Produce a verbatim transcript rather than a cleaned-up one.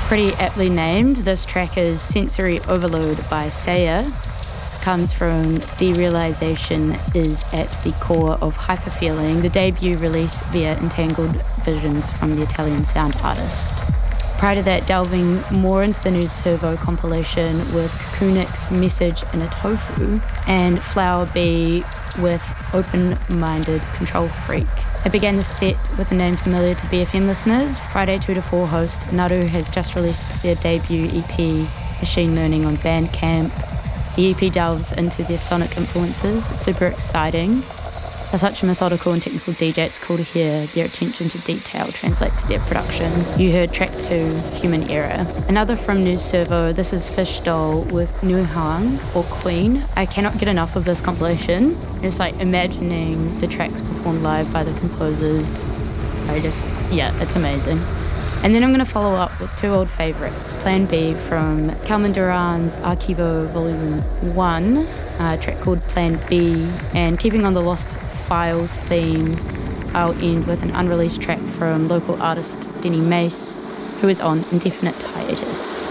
Pretty aptly named, this track is Sensory Overload by Saya. Comes from Derealization is at the core of Hyperfeeling, the debut release via Entangled Visions from the Italian sound artist. Prior to that, delving more into the new Servo compilation with Kukunix Message in a Tofu and Flower Bee with Open-Minded Control Freak. I began the set with a name familiar to B F M listeners. Friday two to four host Naru has just released their debut E P, Machine Learning, on Bandcamp. The E P delves into their sonic influences. It's super exciting. They're such a methodical and technical D J, it's cool to hear their attention to detail translate to their production. You heard track two, Human Error. Another from New Servo, this is Fish Doll with Nuhang, or Queen. I cannot get enough of this compilation. Just like imagining the tracks performed live by the composers. I just, yeah, it's amazing. And then I'm going to follow up with two old favourites. Plan B from Calvin Duran's Archivo Volume one, a track called Plan B, and keeping on the Lost Files theme, I'll end with an unreleased track from local artist Denny Mace, who is on indefinite hiatus.